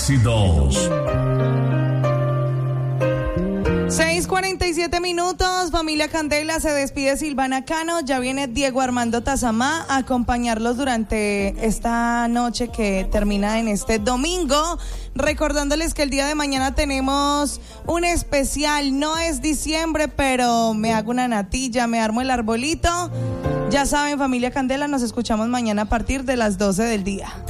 Éxitos. 6:47, familia Candela, se despide Silvana Cano, ya viene Diego Armando Tazamá a acompañarlos durante esta noche que termina en este domingo, recordándoles que el día de mañana tenemos un especial, no es diciembre, pero me hago una natilla, me armo el arbolito, ya saben, familia Candela, nos escuchamos mañana a partir de las 12 del día.